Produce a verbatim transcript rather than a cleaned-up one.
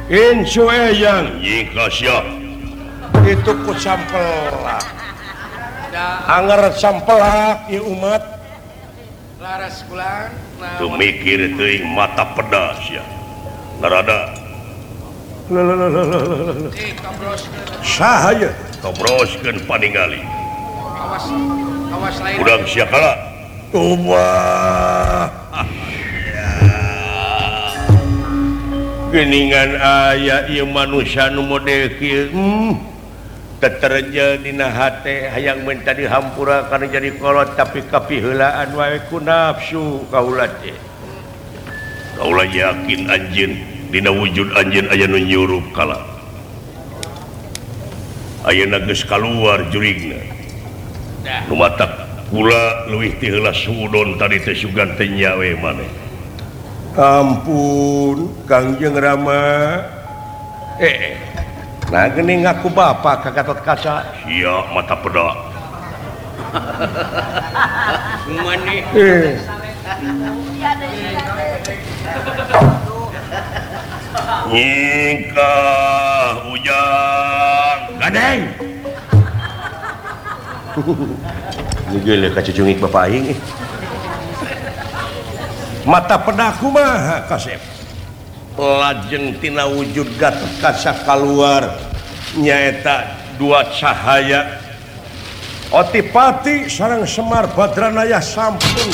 yang itu ku sampelak anger sampelak ieu umat laras bulan tuh mikir teuing mata pedas ya narada eh kabroskeun sahaya kobroskeun paningali awas awas lain udang siakala Tumbah geningan aya ieu manusia nu model kieu hmm. Teterja dina hate hayang minta dihampura karena jadi kolot tapi kapiheulaan wae ku nafsu kaula teh. Kaula yakin anjeun dina wujud anjeun aya nu nyurup kala. Ayeuna geus kaluar juringna. Nu matak kula leuwih ti heula suudon tadi teh sugan teh nyawe maneh. Ampun Kangjeng Rama. Eh nah geuning ngaku bapak ka Gatot Kaca. Sia mata pedak. maneh Eh Nyingkah ujang gadeng. Ini geuleuh ka cucungik bapak aing. eh. Mata pedak kumaha Kasep? Lajeng tina wujud Gatot Kaca kaluar nyaeta dua cahaya Otipati sareng Semar Badranaya sampun